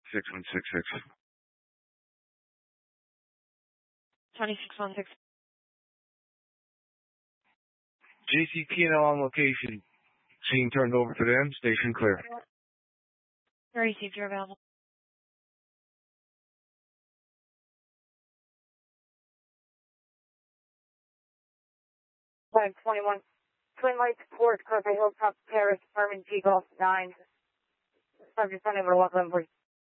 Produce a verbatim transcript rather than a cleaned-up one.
six one six six. twenty-six one six. J C P and L on location. Scene turned over to them. Station clear. Received, you're available. five twenty-one. Twin Lights, Port, Carpet Hilltop, Paris, Farming G Golf nine. Subject unable to walk on board.